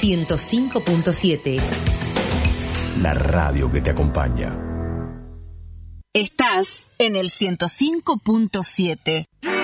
105.7. La radio que te acompaña. Estás en el 105.7.